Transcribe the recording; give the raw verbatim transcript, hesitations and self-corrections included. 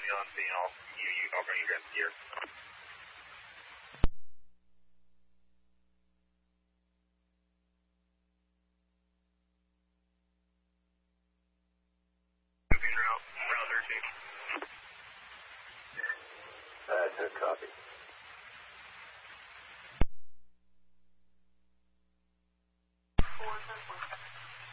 me on, you know, you, you, I'll bring you guys gear.